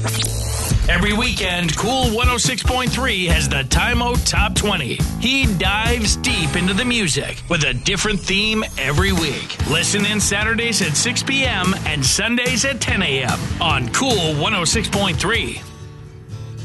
Every weekend, Cool 106.3 has the Time Out Top 20. He dives deep into the music with a different theme every week. Listen in Saturdays at 6 p.m. and Sundays at 10 a.m. on Cool 106.3.